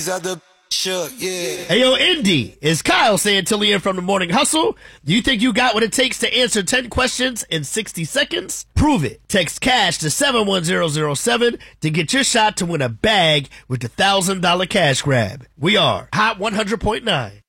Hey, yo, Indy, is Kyle Santillian from the Morning Hustle? Do you think you got what it takes to answer 10 questions in 60 seconds? Prove it. Text CASH to 71007 to get your shot to win a bag with the $1,000 cash grab. We are Hot 100.9.